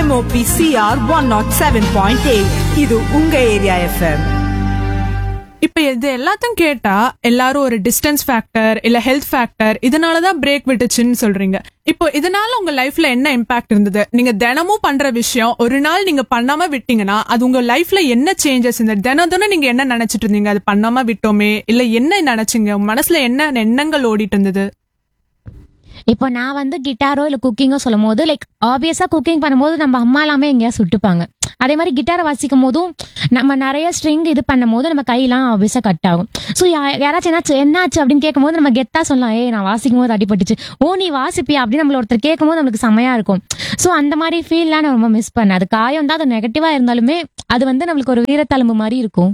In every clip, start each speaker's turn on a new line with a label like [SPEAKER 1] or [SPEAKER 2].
[SPEAKER 1] MOPCR 107.8. இது உங்க area FM.
[SPEAKER 2] இப்ப இது எல்லாத்தையும் கேட்டா எல்லாரும் ஒரு டிஸ்டன்ஸ் ஃபேக்டர் இல்ல ஹெல்த் ஃபேக்டர் இதனாலதான் பிரேக் விட்டுச்சுன்னு சொல்றீங்க. இப்போ இதனால உங்க லைஃப்ல என்ன இம்பாக்ட் இருந்தது? நீங்க தினமும் பண்ற விஷயம் ஒரு நாள் நீங்க பண்ணாம விட்டீங்கன்னா அது உங்க லைஃப்ல என்ன சேஞ்சஸ் இருந்தது? தினம் நீங்க என்ன நினைச்சிட்டு இருந்தீங்க? அது பண்ணாம விட்டோமே இல்ல என்ன நினைச்சீங்க? உங்க மனசுல என்ன எண்ணங்கள் ஓடிட்டு இருந்தது?
[SPEAKER 3] இப்போ நான் வந்து கிட்டாரோ இல்ல குக்கிங்கோ சொல்லும் போது லைக் ஆப்வியஸா குக்கிங் பண்ணும்போது நம்ம அம்மா எல்லாமே எங்கேயா சுட்டுப்பாங்க. அதே மாதிரி கிட்டாரை வாசிக்கும் போதும் நம்ம நிறைய ஸ்ட்ரிங் இது பண்ணும் போது நம்ம கையெல்லாம் ஆப்வியஸா கட் ஆகும். ஸோ யாராச்சும் என்னாச்சு அப்படின்னு கேட்கும் போது நம்ம கெத்தா சொல்லலாம், நான் வாசிக்கும் போது அடிபட்டுச்சு, நீ வாசிப்பியா அப்படின்னு நம்மள ஒருத்தர் கேட்கும் போது நம்மளுக்கு செமையா இருக்கும். ஸோ அந்த மாதிரி ஃபீல்லாம் நான் ரொம்ப மிஸ் பண்ணேன். அது காயம் தான், அது நெகட்டிவா இருந்தாலுமே அது வந்து நம்மளுக்கு ஒரு வீரத்தழும்பு மாதிரி இருக்கும்.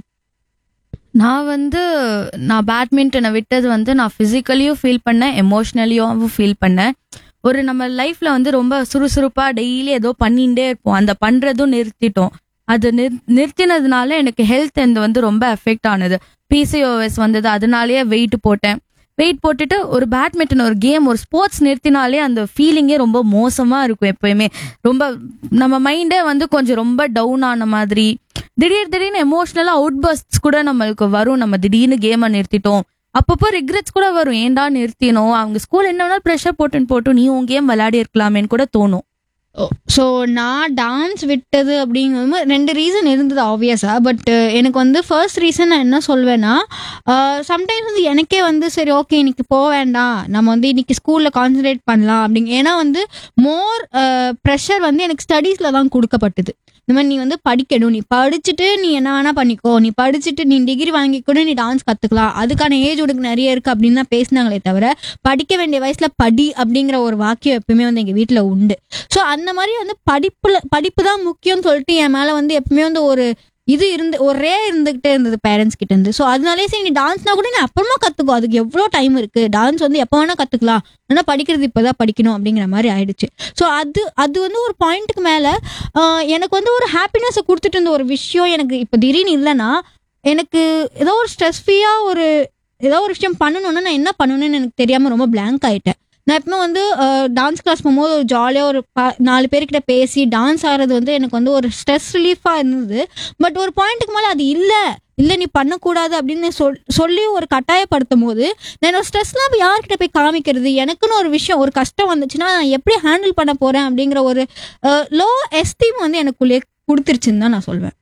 [SPEAKER 4] நான் பேட்மிண்டனை விட்டது வந்து நான் ஃபிசிக்கலியும் ஃபீல் பண்ணேன், எமோஷ்னலியும் ஃபீல் பண்ணேன். ஒரு நம்ம லைஃப்ல வந்து ரொம்ப சுறுசுறுப்பா டெய்லி ஏதோ பண்ணிகிட்டே இருப்போம், அந்த பண்றதும் நிறுத்திட்டோம். அது நிறுத்தினதுனால எனக்கு ஹெல்த் வந்து ரொம்ப எஃபெக்ட் ஆனது. PCOS வந்தது, அதனாலேயே வெயிட் போட்டுட்டு ஒரு பேட்மிண்டன் ஒரு கேம் ஒரு ஸ்போர்ட்ஸ் நிறுத்தினாலே அந்த ஃபீலிங்கே ரொம்ப மோசமா இருக்கும். எப்பயுமே ரொம்ப நம்ம மைண்டே வந்து கொஞ்சம் ரொம்ப டவுன் ஆன மாதிரி, திடீர்னு எமோஷனலா அவுட் பஸ்ட் கூட நம்மளுக்கு வரும். நம்ம திடீர்னு கேமை நிறுத்திட்டோம், அப்பப்போ ரிக்ரெட்ஸ் கூட வரும், ஏன்டா நிறுத்தினோம், அவங்க ஸ்கூல் என்ன வேணாலும் ப்ரெஷர் போட்டு நீ உன் கேம் விளையாடி இருக்கலாமேன்னு கூட தோணும்.
[SPEAKER 5] ஸோ நான் டான்ஸ் விட்டது அப்படிங்கிறது 2 ரீசன் இருந்தது ஆப்வியஸாக. பட் எனக்கு வந்து ஃபர்ஸ்ட் ரீசன் நான் என்ன சொல்வேன்னா, சம்டைம்ஸ் வந்து எனக்கே வந்து சரி ஓகே இன்னைக்கு போக வேண்டாம், நம்ம வந்து இன்னைக்கு ஸ்கூலில் கான்சன்ட்ரேட் பண்ணலாம் அப்படிங்க. ஏன்னா வந்து மோர் ப்ரெஷர் வந்து எனக்கு ஸ்டடீஸில் தான் கொடுக்கப்பட்டது. இந்த மாதிரி நீ வந்து படிக்கணும், நீ படிச்சுட்டு நீ என்ன வேணா பண்ணிக்கோ, நீ படிச்சுட்டு நீ டிகிரி வாங்கிக்கூட நீ டான்ஸ் கற்றுக்கலாம், அதுக்கான ஏஜ் உனக்கு நிறைய இருக்குது அப்படின்னு தான் பேசினாங்களே தவிர படிக்க வேண்டிய வயசில் படி அப்படிங்கிற ஒரு வாக்கியம் எப்பவுமே வந்து எங்கள் வீட்டில் உண்டு. ஸோ அந்த மாதிரி வந்து படிப்பு தான் முக்கியம்னு சொல்லிட்டு என் மேலே வந்து எப்பவுமே வந்து ஒரே இருந்துகிட்டே இருந்தது பேரண்ட்ஸ் கிட்ட இருந்து. ஸோ அதனாலே சரி நீ டான்ஸ்னா கூட நீ அப்புறமா கற்றுக்கோ, அதுக்கு எவ்வளோ டைம் இருக்கு, டான்ஸ் வந்து எப்போ வேணா கற்றுக்கலாம், ஆனால் படிக்கிறது இப்போதான் படிக்கணும் அப்படிங்கிற மாதிரி ஆயிடுச்சு. ஸோ அது வந்து ஒரு பாயிண்ட்டுக்கு மேலே எனக்கு வந்து ஒரு ஹாப்பினஸை கொடுத்துட்டு இருந்த ஒரு விஷயம் எனக்கு இப்போ திடீர்னு இல்லைன்னா, எனக்கு ஏதோ ஒரு ஸ்ட்ரெஸ் ஃப்ரீயாக ஏதோ ஒரு விஷயம் பண்ணணும்னா நான் என்ன பண்ணணும்னு எனக்கு தெரியாமல் ரொம்ப பிளாங்க் ஆகிட்டேன். நான் எப்பவுமே வந்து டான்ஸ் கிளாஸ் போகும்போது ஒரு ஜாலியாக ஒரு 4 பேர்கிட்ட பேசி டான்ஸ் ஆடுறது வந்து எனக்கு வந்து ஒரு ஸ்ட்ரெஸ் ரிலீஃபாக இருந்தது. பட் ஒரு பாயிண்ட்டுக்கு மேலே அது இல்லை நீ பண்ணக்கூடாது அப்படின்னு சொல்லி ஒரு கட்டாயப்படுத்தும் போது நான் என்னோட ஸ்ட்ரெஸ்லாம் இப்போ யார்கிட்ட போய் காமிக்கிறது, எனக்குன்னு ஒரு விஷயம் ஒரு கஷ்டம் வந்துச்சுன்னா நான் எப்படி ஹேண்டில் பண்ண போகிறேன் அப்படிங்கிற ஒரு லோ எஸ்டீம் வந்து எனக்குள்ளே கொடுத்துருச்சுன்னு தான் நான் சொல்வேன்.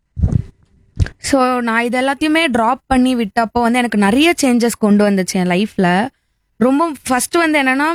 [SPEAKER 6] ஸோ நான் இது எல்லாத்தையுமே ட்ராப் பண்ணி விட்டப்போ வந்து எனக்கு நிறைய சேஞ்சஸ் கொண்டு வந்துச்சு என் லைஃப்ல. ரொம்ப ஃபர்ஸ்ட் வந்து என்னன்னா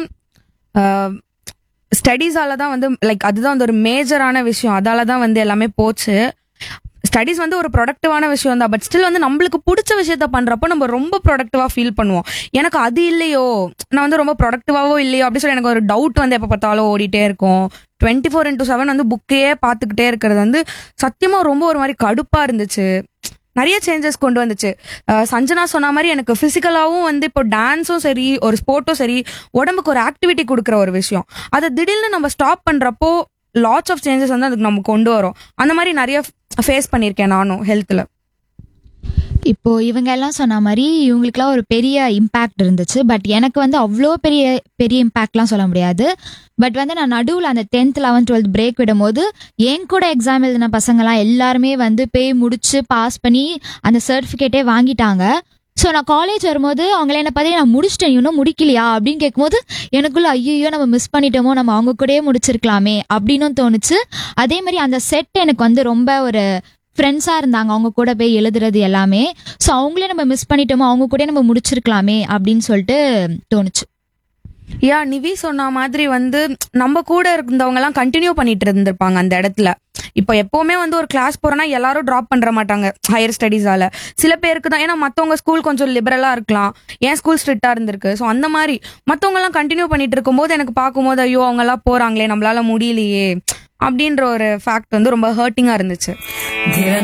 [SPEAKER 6] ஸ்டடீஸால தான் வந்து லைக் அதுதான் வந்து ஒரு மேஜரான விஷயம், அதால தான் வந்து எல்லாமே போச்சு. ஸ்டடீஸ் வந்து ஒரு ப்ரொடக்டிவான விஷயம் தான், பட் ஸ்டில் வந்து நம்மளுக்கு பிடிச்ச விஷயத்த பண்றப்போ நம்ம ரொம்ப ப்ரொடக்டிவா ஃபீல் பண்ணுவோம். எனக்கு அது இல்லையோ, நான் வந்து ரொம்ப ப்ரொடக்டிவாவோ இல்லையோ அப்படி சொல்லி எனக்கு ஒரு டவுட் வந்து எப்போ பார்த்தாலும் ஓடிட்டே இருக்கும். 24/7 வந்து புக்கையே பார்த்துக்கிட்டே இருக்கிறது வந்து சத்தியமா ரொம்ப ஒரு மாதிரி கடுப்பா இருந்துச்சு. நிறைய சேஞ்சஸ் கொண்டு வந்துச்சு. சஞ்சனா சொன்ன மாதிரி எனக்கு பிசிக்கலாவும் வந்து இப்போ டான்ஸும் சரி ஒரு ஸ்போர்ட்டும் சரி உடம்புக்கு ஒரு ஆக்டிவிட்டி கொடுக்குற ஒரு விஷயம், அதை திடீர்னு நம்ம ஸ்டாப் பண்றப்போ லாட்ஸ் ஆஃப் சேஞ்சஸ் வந்து அதுக்கு நம்ம கொண்டு வரோம். அந்த மாதிரி நிறைய ஃபேஸ் பண்ணியிருக்கேன் நானும் ஹெல்த்ல.
[SPEAKER 3] இப்போ இவங்க எல்லாம் சொன்ன மாதிரி இவங்களுக்குலாம் ஒரு பெரிய இம்பேக்ட் இருந்துச்சு. பட் எனக்கு வந்து அவ்வளோ பெரிய இம்பேக்ட்லாம் சொல்ல முடியாது. பட் வந்து நான் நடுவில் அந்த 10th 11th 12th பிரேக் விடும்போது என் கூட எக்ஸாம் எழுதின பசங்களாம் எல்லாருமே வந்து போய் முடிச்சு பாஸ் பண்ணி அந்த சர்டிஃபிகேட்டே வாங்கிட்டாங்க. ஸோ நான் காலேஜ் வரும்போது அவங்கள என்ன பார்த்து நான் முடிச்சிட்டேன் இன்னும் முடிக்கலையா அப்படின்னு கேட்கும்போது எனக்குள்ள ஐயோ நம்ம மிஸ் பண்ணிட்டோமோ, நம்ம அவங்க கூடயே முடிச்சிருக்கலாமே அப்படின்னு தோணுச்சு. அதே மாதிரி அந்த செட் எனக்கு வந்து ரொம்ப ஒரு ஃப்ரெண்ட்ஸாக இருந்தாங்க, அவங்க கூட போய் எழுதுறது எல்லாமே. ஸோ அவங்களே நம்ம மிஸ் பண்ணிட்டோமோ, அவங்க கூட நம்ம முடிச்சிருக்கலாமே அப்படின்னு சொல்லிட்டு தோணுச்சு.
[SPEAKER 6] நிவி சொன்ன மாதிரி வந்து நம்ம கூட இருந்தவங்க எல்லாம் கண்டினியூ பண்ணிட்டு இருந்திருப்பாங்க அந்த இடத்துல. இப்போ எப்பவுமே வந்து ஒரு கிளாஸ் போறோம்னா எல்லாரும் டிராப் பண்ற மாட்டாங்க ஹையர் ஸ்டடீஸால. சில பேருக்கு தான், ஏன்னா மத்தவங்க ஸ்கூல் கொஞ்சம் லிபரலா இருக்கலாம், என் ஸ்கூல் ஸ்ட்ரிக்டா இருந்திருக்கு. ஸோ அந்த மாதிரி மத்தவங்க எல்லாம் கண்டினியூ பண்ணிட்டு இருக்கும்போது எனக்கு பார்க்கும்போது ஐயோ அவங்க எல்லாம் போறாங்களே நம்மளால முடியலையே அப்படின்ற ஒரு ஃபேக்ட் வந்து ரொம்ப ஹர்ட்டிங்கா இருந்துச்சு.